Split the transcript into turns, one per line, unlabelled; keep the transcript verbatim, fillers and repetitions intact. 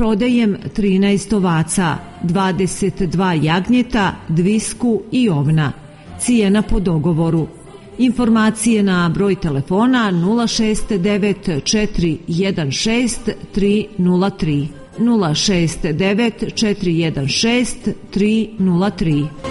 prodajem trinaest ovaca, dvadeset dva jagnjeta, dvisku i ovna. Cijena po dogovoru. Informacije na broj telefona nula šest devet četiri jedan šest tri nula tri. nula šest devet četiri jedan šest tri nula tri.